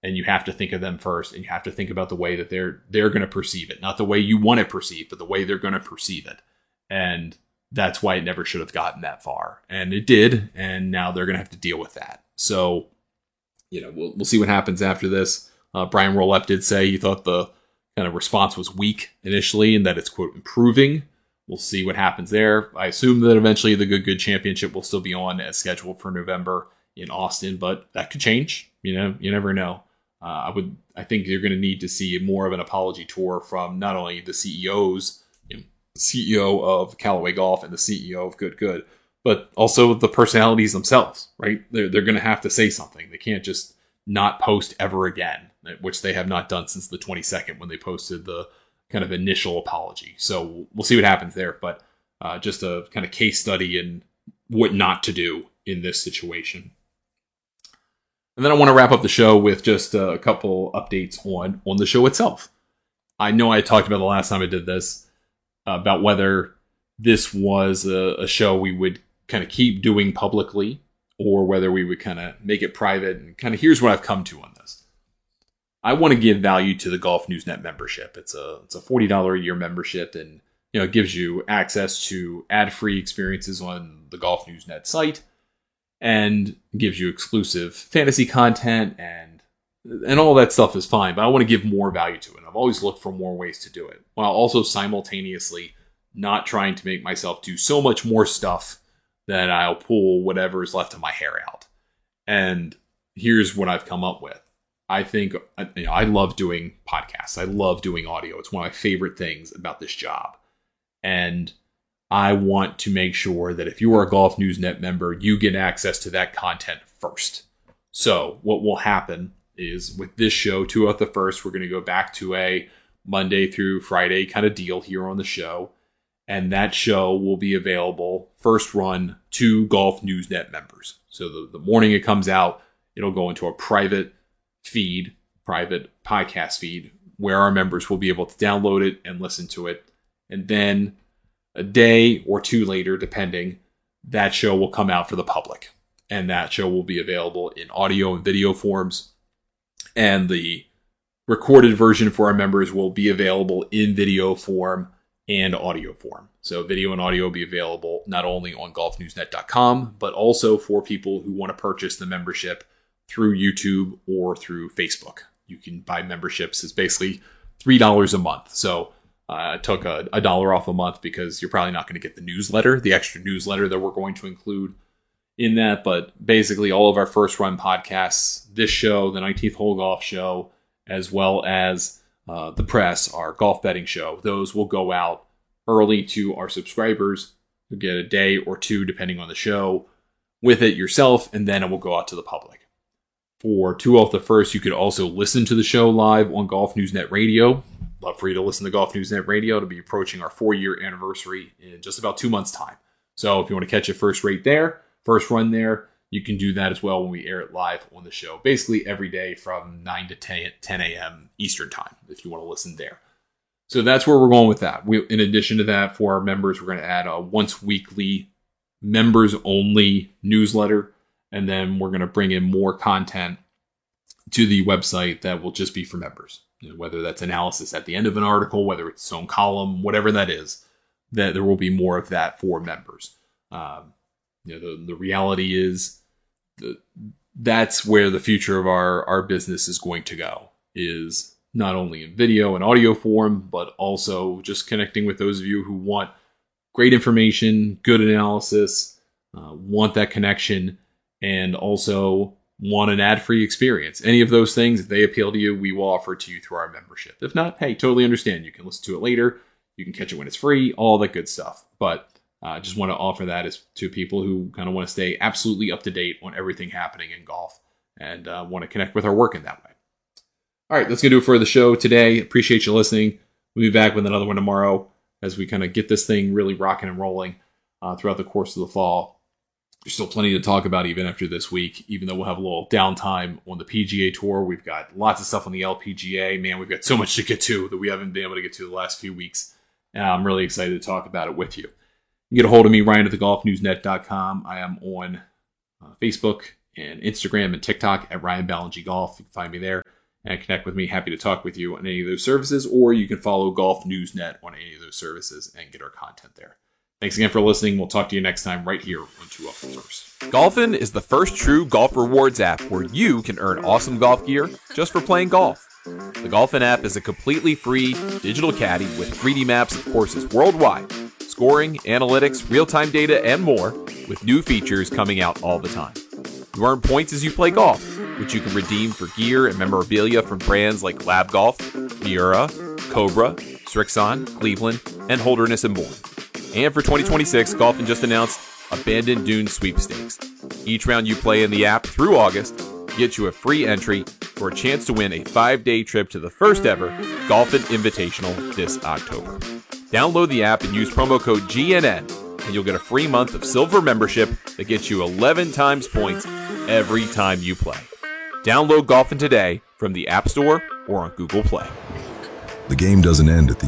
And you have to think of them first, and you have to think about the way that they're going to perceive it. Not the way you want it perceived, but the way they're going to perceive it. And that's why it never should have gotten that far. And it did, and now they're going to have to deal with that. So, we'll see what happens after this. Brian Rolep did say he thought the kind of response was weak initially and that it's, quote, improving. We'll see what happens there. I assume that eventually the Good Championship will still be on as scheduled for November in Austin, but that could change. You never know. I think you're going to need to see more of an apology tour from not only the CEOs, CEO of Callaway Golf and the CEO of Good, but also the personalities themselves, right? They're going to have to say something. They can't just not post ever again, which they have not done since the 22nd when they posted the kind of initial apology. So we'll see what happens there, but just a kind of case study in what not to do in this situation. And then I want to wrap up the show with just a couple updates on the show itself. I know I talked about the last time I did this, about whether this was a show we would kind of keep doing publicly or whether we would kind of make it private. And kind of here's what I've come to on this. I want to give value to the Golf News Net membership. It's a $40 a year membership, and it gives you access to ad-free experiences on the Golf News Net site, and gives you exclusive fantasy content, and all that stuff is fine, but I want to give more value to it. I've always looked for more ways to do it, while also simultaneously not trying to make myself do so much more stuff that I'll pull whatever's left of my hair out. And here's what I've come up with. I think, I love doing podcasts. I love doing audio. It's one of my favorite things about this job. And I want to make sure that if you are a Golf News Net member, you get access to that content first. So what will happen is with this show, 2 out the first, we're going to go back to a Monday through Friday kind of deal here on the show. And that show will be available first run to Golf News Net members. So the morning it comes out, it'll go into a private podcast feed where our members will be able to download it and listen to it. And then a day or two later, depending, that show will come out for the public. And that show will be available in audio and video forms. And the recorded version for our members will be available in video form and audio form. So video and audio will be available not only on golfnewsnet.com, but also for people who want to purchase the membership through YouTube or through Facebook. You can buy memberships. It's basically $3 a month. So I took a dollar off a month because you're probably not going to get the newsletter, the extra newsletter that we're going to include in that. But basically all of our first run podcasts, this show, the 19th Hole Golf Show, as well as the press, our golf betting show, those will go out early to our subscribers. You'll get a day or two, depending on the show, with it yourself, and then it will go out to the public. For 2 off the first, you could also listen to the show live on Golf News Net Radio. Love for you to listen to Golf News Net Radio. It'll be approaching our 4-year anniversary in just about 2 months' time. So if you want to catch it first run there, you can do that as well when we air it live on the show. Basically every day from 9 to 10 a.m. Eastern time, if you want to listen there. So that's where we're going with that. In addition to that, for our members, we're going to add a once weekly members-only newsletter. And then we're going to bring in more content to the website that will just be for members. Whether that's analysis at the end of an article, whether it's its own column, whatever that is, that there will be more of that for members. The reality is that's where the future of our business is going to go, is not only in video and audio form, but also just connecting with those of you who want great information, good analysis, want that connection, and also want an ad-free experience. Any of those things, if they appeal to you, we will offer it to you through our membership. If not, hey, totally understand. You can listen to it later. You can catch it when it's free, all that good stuff. But I just want to offer that to people who kind of want to stay absolutely up to date on everything happening in golf and want to connect with our work in that way. All right, that's going to do it for the show today. Appreciate you listening. We'll be back with another one tomorrow as we kind of get this thing really rocking and rolling throughout the course of the fall. There's still plenty to talk about even after this week, even though we'll have a little downtime on the PGA Tour. We've got lots of stuff on the LPGA. Man, we've got so much to get to that we haven't been able to get to the last few weeks. And I'm really excited to talk about it with you. You can get a hold of me, Ryan, at thegolfnewsnet.com. I am on Facebook and Instagram and TikTok at Ryan Ballingy Golf. You can find me there. and connect with me. Happy to talk with you on any of those services, or you can follow Golf Newsnet on any of those services and get our content there. Thanks again for listening. We'll talk to you next time right here on 2 Up Course. Golfin is the first true golf rewards app where you can earn awesome golf gear just for playing golf. The Golfin app is a completely free digital caddy with 3D maps of courses worldwide, scoring, analytics, real-time data, and more, with new features coming out all the time. You earn points as you play golf, which you can redeem for gear and memorabilia from brands like Lab Golf, Miura, Cobra, Strixon, Cleveland, and Holderness and more. And for 2026, Golfin just announced Abandoned Dunes Sweepstakes. Each round you play in the app through August gets you a free entry for a chance to win a 5-day trip to the first ever Golfin Invitational this October. Download the app and use promo code GNN, and you'll get a free month of silver membership that gets you 11 times points every time you play. Download Golfin today from the App Store or on Google Play. The game doesn't end at the